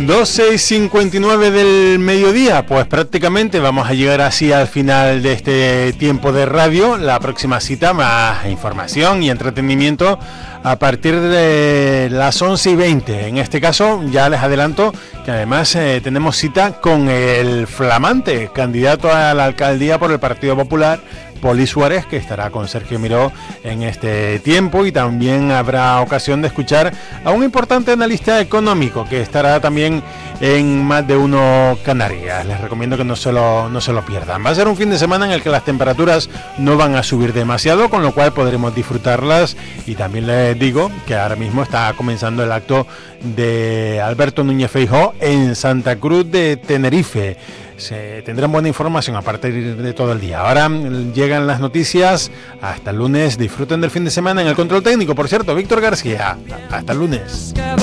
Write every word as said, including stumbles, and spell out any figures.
doce y cincuenta y nueve del mediodía, pues prácticamente vamos a llegar así al final de este tiempo de radio. La próxima cita, más información y entretenimiento a partir de las once y veinte. En este caso ya les adelanto que además eh, tenemos cita con el flamante candidato a la alcaldía por el Partido Popular, Poli Suárez, que estará con Sergio Miró en este tiempo, y también habrá ocasión de escuchar a un importante analista económico que estará también en Más de Uno Canarias. Les recomiendo que no se lo, no se lo pierdan. Va a ser un fin de semana en el que las temperaturas no van a subir demasiado, con lo cual podremos disfrutarlas, y también les digo que ahora mismo está comenzando el acto de Alberto Núñez Feijóo en Santa Cruz de Tenerife. Se tendrán buena información a partir de todo el día. Ahora llegan las noticias. Hasta el lunes. Disfruten del fin de semana. En el control técnico, por cierto, Víctor García. Hasta el lunes.